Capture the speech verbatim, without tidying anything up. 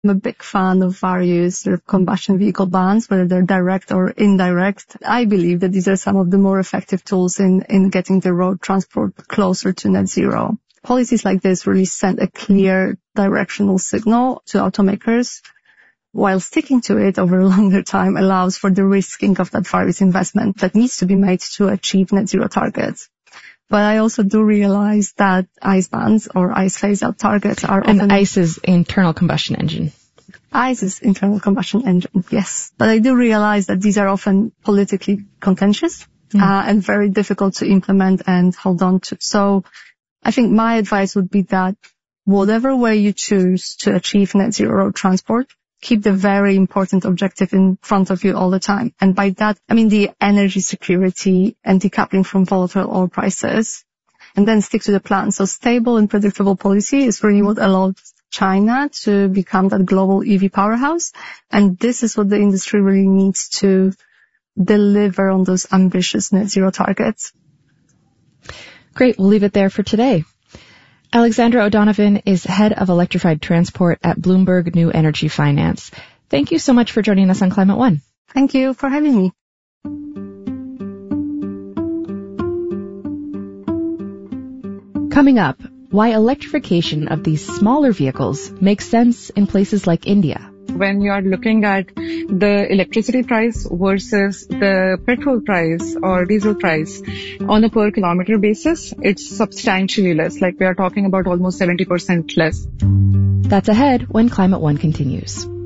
I'm a big fan of various sort of combustion vehicle bans, whether they're direct or indirect. I believe that these are some of the more effective tools in, in getting the road transport closer to net zero. Policies like this really send a clear directional signal to automakers, while sticking to it over a longer time allows for the risking of that various investment that needs to be made to achieve net zero targets. But I also do realize that ICE bans or ICE phase-out targets are and often... ICE is internal combustion engine. ICE is internal combustion engine, yes. But I do realize that these are often politically contentious mm. uh, and very difficult to implement and hold on to. So I think my advice would be that whatever way you choose to achieve net zero road transport, keep the very important objective in front of you all the time. And by that, I mean the energy security and decoupling from volatile oil prices, and then stick to the plan. So stable and predictable policy is really what allowed China to become that global E V powerhouse. And this is what the industry really needs to deliver on those ambitious net zero targets. Great. We'll leave it there for today. Alexandra O'Donovan is head of electrified transport at Bloomberg New Energy Finance. Thank you so much for joining us on Climate One. Thank you for having me. Coming up, why electrification of these smaller vehicles makes sense in places like India. When you are looking at the electricity price versus the petrol price or diesel price on a per kilometer basis, it's substantially less. Like we are talking about almost seventy percent less. That's ahead when Climate One continues.